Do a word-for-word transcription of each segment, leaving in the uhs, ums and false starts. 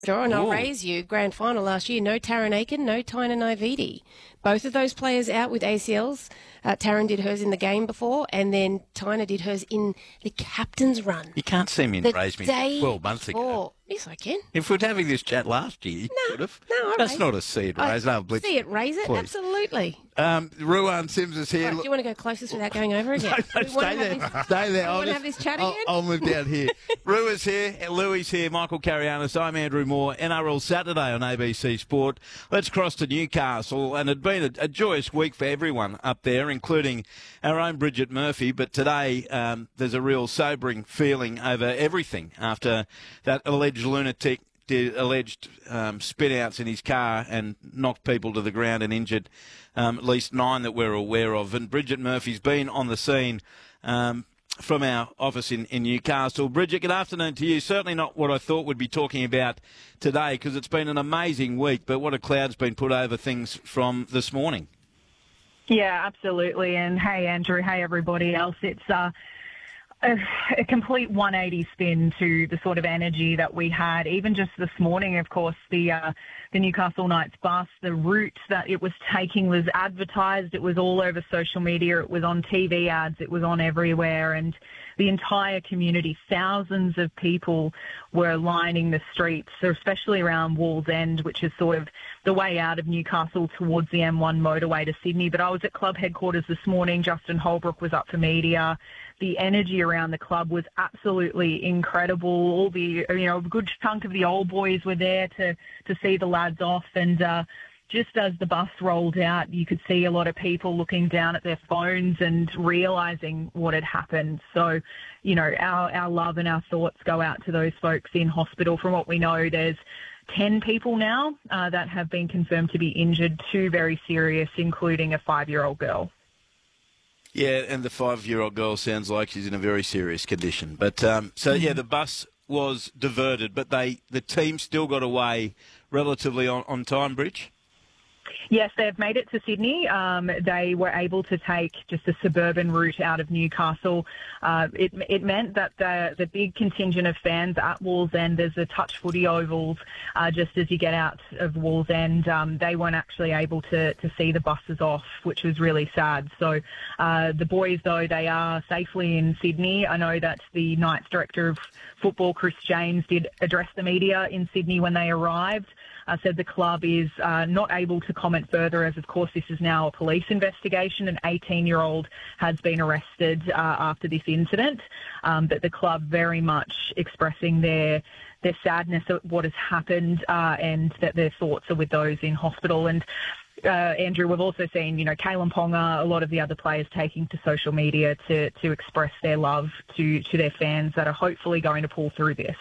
Draw, and I'll Ooh. raise you. Grand final last year, no Taran Aiken, no Taina Naividi. Both of those players out with A C Ls. Uh, Taran did hers in the game before, and then Taina did hers in the captain's run. You can't see me in The raise me day twelve months before. ago. Yes, I can. If we're having this chat last year, you No, could have. no, I That's raise not it. a seed I raise. No, blitz. see it, raise it, Please. absolutely. Um, Ruan Sims is here. Right, do you want to go closest without going over again? No, no, Do we want stay to there. have this- Stay there. Do we I'll want to just- have this chat I'll, again? I'll move down here. Rua's here. Louis here. Michael Carianis. I'm Andrew Moore. N R L Saturday on A B C Sport. Let's cross to Newcastle. And it's been a, a joyous week for everyone up there, including our own Bridget Murphy. But today um, there's a real sobering feeling over everything after that alleged lunatic did alleged um, spin-outs in his car and knocked people to the ground and injured um, at least nine that we're aware of. And Bridget Murphy's been on the scene um, from our office in, in Newcastle. Bridget, good afternoon to you. Certainly not what I thought we'd be talking about today, because it's been an amazing week, but what a cloud's been put over things from this morning. Yeah, absolutely. And hey, Andrew, hey, everybody else. It's uh, a, a complete one eighty spin to the sort of energy that we had. Even just this morning, of course, the uh, the Newcastle Knights bus, the route that it was taking was advertised. It was all over social media. It was on T V ads. It was on everywhere. And the entire community, thousands of people were lining the streets, especially around Wallsend, which is sort of the way out of Newcastle towards the M one motorway to Sydney. But I was at club headquarters this morning. Justin Holbrook was up for media. The energy around the club was absolutely incredible. All the, you know, a good chunk of the old boys were there to, to see the lads off. And uh, just as the bus rolled out, you could see a lot of people looking down at their phones and realising what had happened. So, you know, our, our love and our thoughts go out to those folks in hospital. From what we know, there's ten people now uh, that have been confirmed to be injured, two very serious, including a five-year-old girl. Yeah, and the five-year-old girl sounds like she's in a very serious condition. But um, so, yeah, the bus was diverted, but they the team still got away relatively on, on time, Bridge? Yes, they've made it to Sydney. Um, they were able to take just a suburban route out of Newcastle. Uh, it, it meant that the, the big contingent of fans at Wallsend, there's a touch footy ovals uh, just as you get out of Wallsend. Um, they weren't actually able to, to see the buses off, which was really sad. So uh, the boys, though, they are safely in Sydney. I know that the Knights Director of Football, Chris James, did address the media in Sydney when they arrived. Uh, said the club is uh, not able to comment further as, of course, this is now a police investigation. An eighteen-year-old has been arrested uh, after this incident, um, but the club very much expressing their their sadness at what has happened uh, and that their thoughts are with those in hospital. And uh, Andrew, we've also seen, you know, Kalen Ponga, a lot of the other players taking to social media to, to express their love to, to their fans that are hopefully going to pull through this.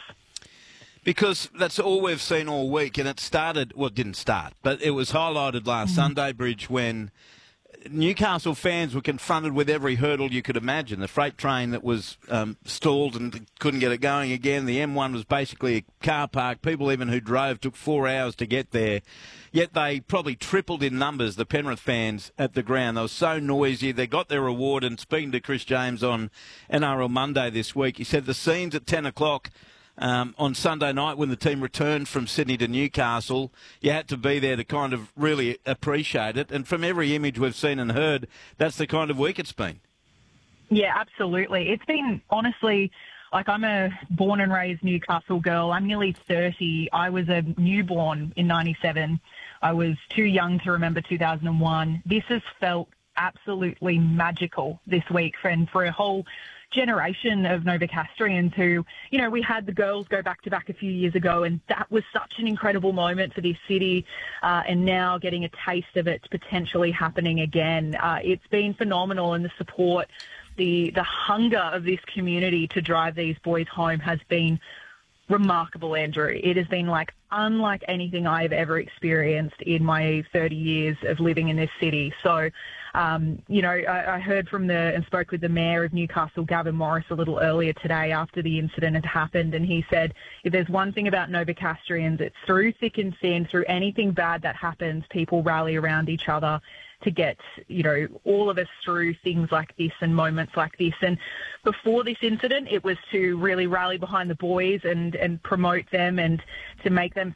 Because that's all we've seen all week, and it started, well, it didn't start, but it was highlighted last mm. Sunday, Bridge, when Newcastle fans were confronted with every hurdle you could imagine. The freight train that was um, stalled and couldn't get it going again. The M one was basically a car park. People even who drove took four hours to get there. Yet they probably tripled in numbers, the Penrith fans at the ground. They were so noisy. They got their reward. And speaking to Chris James on N R L Monday this week, he said the scenes at ten o'clock Um, on Sunday night when the team returned from Sydney to Newcastle, you had to be there to kind of really appreciate it. And from every image we've seen and heard, that's the kind of week it's been. Yeah, absolutely. It's been, honestly, like I'm a born and raised Newcastle girl. I'm nearly thirty. I was a newborn in ninety-seven. I was too young to remember two thousand one. This has felt absolutely magical this week, and for a whole generation of Novocastrians who, you know, we had the girls go back-to-back a few years ago, and that was such an incredible moment for this city, uh, and now getting a taste of it potentially happening again. Uh, it's been phenomenal, and the support, the the hunger of this community to drive these boys home has been remarkable, Andrew. It has been like unlike anything I've ever experienced in my thirty years of living in this city. So, um, you know, I, I heard from the and spoke with the Mayor of Newcastle, Gavin Morris, a little earlier today after the incident had happened, and he said, if there's one thing about Novocastrians, it's through thick and thin, through anything bad that happens, people rally around each other to get, you know, all of us through things like this and moments like this. And before this incident, it was to really rally behind the boys and, and promote them and to make them